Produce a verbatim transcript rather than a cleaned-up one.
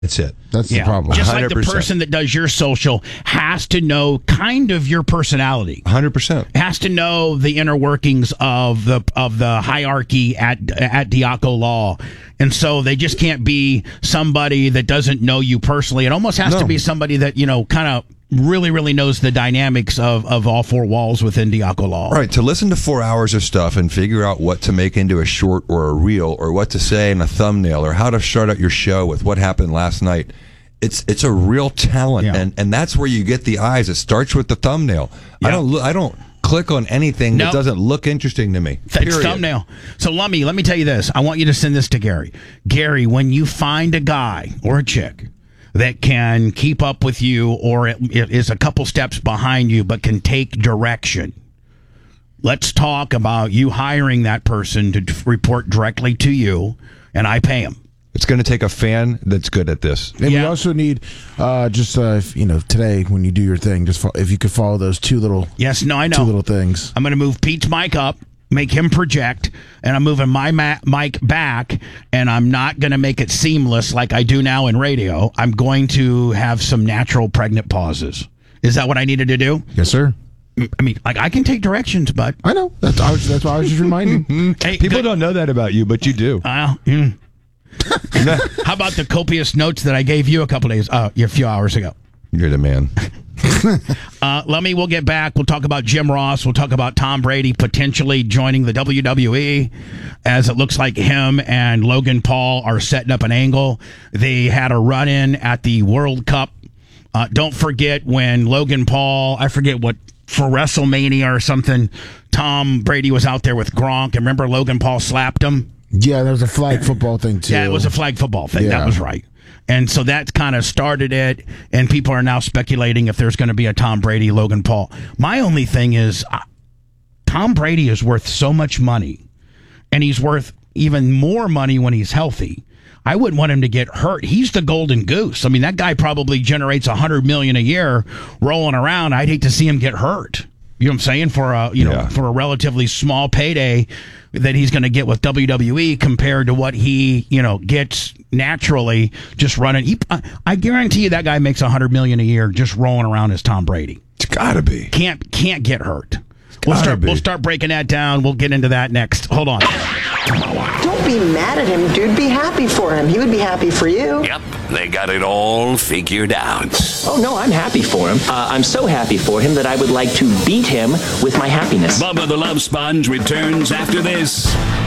That's it. That's Yeah. the problem. Just one hundred like the percent. person that does your social has to know kind of your personality. one hundred percent. Has to know the inner workings of the of the hierarchy at at Diaco Law, and so they just can't be somebody that doesn't know you personally. It almost has No. to be somebody that you know kind of really really knows the dynamics of, of all four walls within Diaco Law. Right, to listen to four hours of stuff and figure out what to make into a short or a reel or what to say in a thumbnail or how to start out your show with what happened last night. It's it's a real talent, Yeah. and, and that's where you get the eyes. It starts with the thumbnail. Yeah. I don't lo- I don't click on anything No. that doesn't look interesting to me. It's Period. thumbnail. So, Lummy, let me tell you this. I want you to send this to Gary. Gary, when you find a guy or a chick that can keep up with you or it, it is a couple steps behind you but can take direction, let's talk about you hiring that person to d- report directly to you, and I pay him. It's going to take a fan that's good at this. And we Yeah. also need uh, just uh, if, you know today when you do your thing, just fo- if you could follow those two little Yes, no, I know. two little things. I'm going to move Pete's mic up, make him project, and I'm moving my ma- mic back, and I'm not going to make it seamless like I do now in radio. I'm going to have some natural pregnant pauses. Is that what I needed to do? Yes, sir. I mean, like I can take directions, but I know. That's I was, that's why I was just reminding. hey, People good- don't know that about you, but you do. Well, mm. How about the copious notes that I gave you a couple days, uh, a few hours ago? You're the man. Uh, let me, we'll get back. We'll talk about Jim Ross. We'll talk about Tom Brady potentially joining the W W E, as it looks like him and Logan Paul are setting up an angle. They had a run-in at the World Cup. Uh, don't forget when Logan Paul, I forget what, for WrestleMania or something, Tom Brady was out there with Gronk. And remember Logan Paul slapped him? Yeah, there was a flag football thing too. Yeah, it was a flag football thing. Yeah. That was right. And so that kind of started it, and people are now speculating if there's going to be a Tom Brady, Logan Paul. My only thing is, uh, Tom Brady is worth so much money, and he's worth even more money when he's healthy. I wouldn't want him to get hurt. He's the golden goose. I mean, that guy probably generates a hundred million a year rolling around. I'd hate to see him get hurt. You know what I'm saying? For a you know Yeah. for a relatively small payday that he's going to get with W W E compared to what he you know gets naturally just running. He, I, I guarantee you that guy makes a hundred million a year just rolling around as Tom Brady. It's got to be. Can't can't get hurt. We'll gotta start be. we'll start breaking that down. We'll get into that next. Hold on. Don't be mad at him, dude. Be happy for him. He would be happy for you. Yep, they got it all figured out. Oh, no, I'm happy for him. Uh, I'm so happy for him that I would like to beat him with my happiness. Bubba the Love Sponge returns after this.